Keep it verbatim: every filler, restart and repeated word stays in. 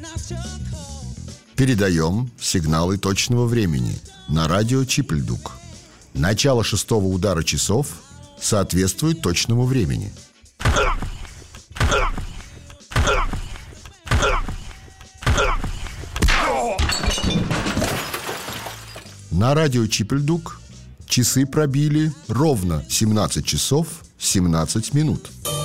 Передаем сигналы точного времени на радио Чипльдук. Начало шестого удара часов соответствует точному времени. На радио Чипльдук часы пробили ровно семнадцать часов семнадцать минут.